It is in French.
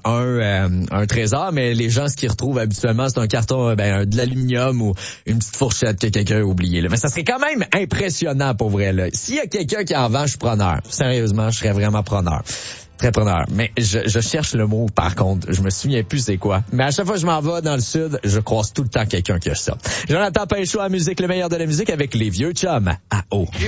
un trésor, mais les gens, ce qu'ils retrouvent habituellement, c'est un carton, de l'aluminium ou une petite fourchette que quelqu'un a oublié, là. Mais ça serait quand même impressionnant, pour vrai, là. S'il y a quelqu'un qui en vend, je suis preneur. Sérieusement, je serais vraiment preneur. Très preneur. Mais je cherche le mot, par contre. Je me souviens plus c'est quoi. Mais à chaque fois que je m'en vais dans le sud, je croise tout le temps quelqu'un qui a ça. Jonathan Pinchot à musique, le meilleur de la musique avec les vieux chums à eau.